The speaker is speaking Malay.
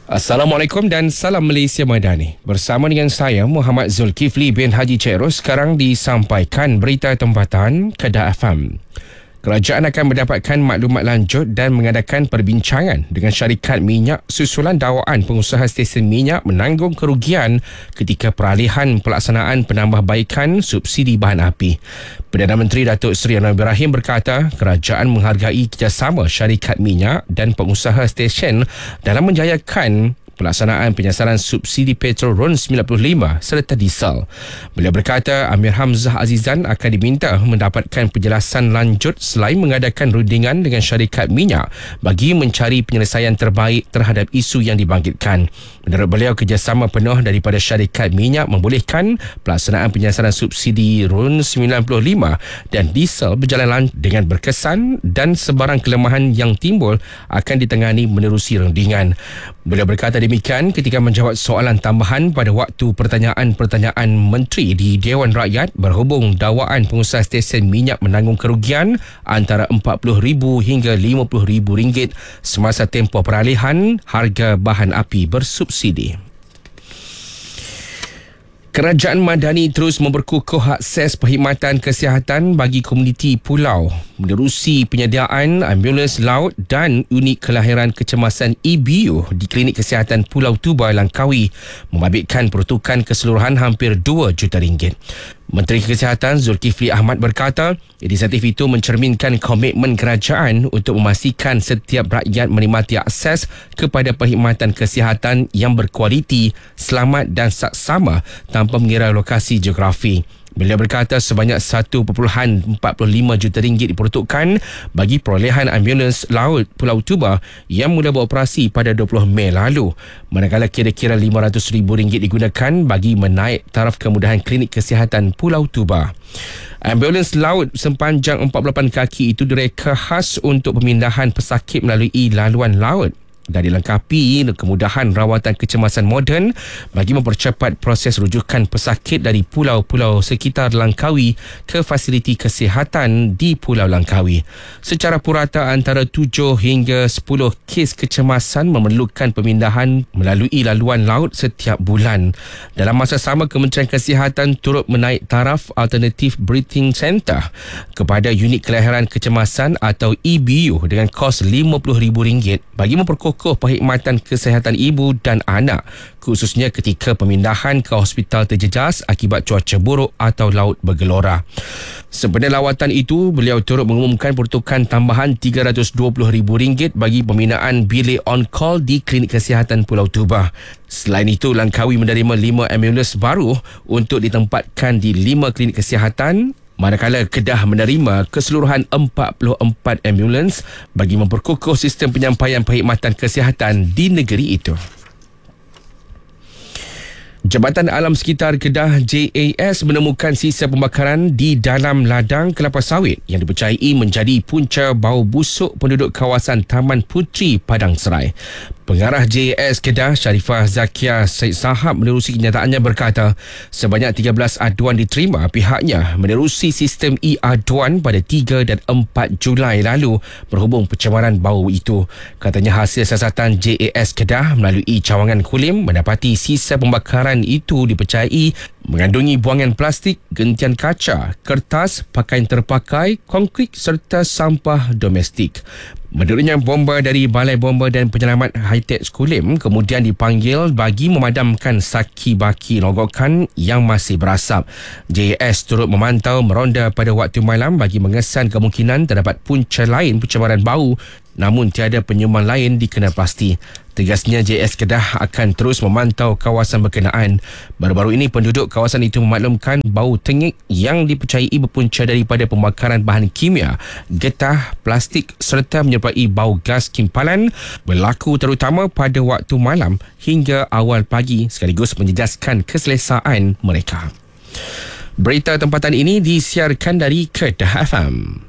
Assalamualaikum dan salam Malaysia Madani. Bersama dengan saya Muhammad Zulkifli bin Haji Chairus, sekarang disampaikan berita tempatan Kedah FM. Kerajaan akan mendapatkan maklumat lanjut dan mengadakan perbincangan dengan syarikat minyak susulan dakwaan pengusaha stesen minyak menanggung kerugian ketika peralihan pelaksanaan penambahbaikan subsidi bahan api. Perdana Menteri Datuk Seri Anwar Ibrahim berkata kerajaan menghargai kerjasama syarikat minyak dan pengusaha stesen dalam menjayakan pelaksanaan penyasaran subsidi petrol RON 95 serta diesel. Beliau berkata Amir Hamzah Azizan akan diminta mendapatkan penjelasan lanjut selain mengadakan rundingan dengan syarikat minyak bagi mencari penyelesaian terbaik terhadap isu yang dibangkitkan. Menurut beliau, kerjasama penuh daripada syarikat minyak membolehkan pelaksanaan penyasaran subsidi RON 95 dan diesel berjalan dengan berkesan dan sebarang kelemahan yang timbul akan ditangani menerusi rundingan. Beliau berkata demikian ketika menjawab soalan tambahan pada waktu pertanyaan-pertanyaan menteri di Dewan Rakyat berhubung dakwaan pengusaha stesen minyak menanggung kerugian antara RM40,000 hingga RM50,000 semasa tempoh peralihan harga bahan api bersubsidi. Kerajaan Madani terus memperkukuh akses perkhidmatan kesihatan bagi komuniti pulau menerusi penyediaan ambulans laut dan unit kelahiran kecemasan EBU di Klinik Kesihatan Pulau Tuba, Langkawi membabitkan peruntukan keseluruhan hampir RM2 juta. Menteri Kesihatan Zulkifli Ahmad berkata inisiatif itu mencerminkan komitmen kerajaan untuk memastikan setiap rakyat menikmati akses kepada perkhidmatan kesihatan yang berkualiti, selamat dan saksama tanpa mengira lokasi geografi. Beliau berkata sebanyak RM1.45 juta diperuntukkan bagi perolehan ambulans laut Pulau Tuba yang mula beroperasi pada 20 Mei lalu, manakala kira-kira RM500,000 digunakan bagi menaik taraf kemudahan klinik kesihatan Pulau Tuba. Ambulans laut sepanjang 48 kaki itu direka khas untuk pemindahan pesakit melalui laluan laut dan dilengkapi kemudahan rawatan kecemasan moden bagi mempercepat proses rujukan pesakit dari pulau-pulau sekitar Langkawi ke fasiliti kesihatan di Pulau Langkawi. Secara purata antara 7 hingga 10 kes kecemasan memerlukan pemindahan melalui laluan laut setiap bulan. Dalam masa sama, Kementerian Kesihatan turut menaik taraf Alternative Breathing Center kepada unit kelahiran kecemasan atau EBU dengan kos RM50,000 bagi memperkukuh perkhidmatan kesihatan ibu dan anak, khususnya ketika pemindahan ke hospital terjejas akibat cuaca buruk atau laut bergelora. Sempena lawatan itu, beliau turut mengumumkan peruntukan tambahan RM320,000 bagi pembinaan bilik on-call di Klinik Kesihatan Pulau Tuba. Selain itu, Langkawi menerima 5 ambulans baru untuk ditempatkan di 5 klinik kesihatan, manakala Kedah menerima keseluruhan 44 ambulans bagi memperkukuh sistem penyampaian perkhidmatan kesihatan di negeri itu. Jabatan Alam Sekitar Kedah JAS menemukan sisa pembakaran di dalam ladang kelapa sawit yang dipercayai menjadi punca bau busuk penduduk kawasan Taman Puteri, Padang Serai. Pengarah JAS Kedah Sharifah Zakia Said Sahab menerusi kenyataannya berkata sebanyak 13 aduan diterima pihaknya menerusi sistem e-aduan pada 3 dan 4 Julai lalu berhubung pencemaran bau itu. Katanya hasil siasatan JAS Kedah melalui cawangan kulim mendapati sisa pembakaran itu dipercayai mengandungi buangan plastik, gentian kaca, kertas, pakaian terpakai, konkrit serta sampah domestik. Menurutnya, bomba dari Balai Bomba dan Penyelamat Hi-Tech Kulim kemudian dipanggil bagi memadamkan saki-baki ronggokan yang masih berasap. JAS turut memantau meronda pada waktu malam bagi mengesan kemungkinan terdapat punca lain pencemaran bau, namun tiada penyumbang lain dikenal pasti. Tegasnya, JAS Kedah akan terus memantau kawasan berkenaan. Baru-baru ini, penduduk kawasan itu memaklumkan bau tengik yang dipercayai berpunca daripada pembakaran bahan kimia, getah, plastik serta menyerupai bau gas kimpalan berlaku terutama pada waktu malam hingga awal pagi sekaligus menjejaskan keselesaan mereka. Berita tempatan ini disiarkan dari Kedah FM.